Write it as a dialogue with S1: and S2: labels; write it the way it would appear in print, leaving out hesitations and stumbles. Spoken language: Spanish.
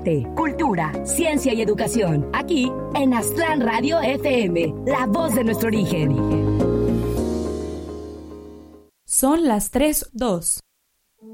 S1: arte, cultura, ciencia y educación. Aquí en Aztlán Radio FM, la voz de nuestro origen.
S2: Son las 3:02.